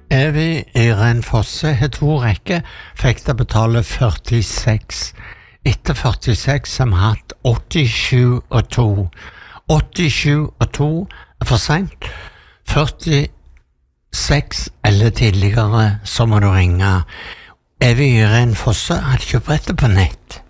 Evy Irene Fosse har 2 rekker, fikk det betale 46. Etter 46 har vi hatt 87 og 2. 87 og 2 er for sent. 46 eller tidligere, så må du ringe. Evy Irene Fosse hadde kjøpt brettet på nett.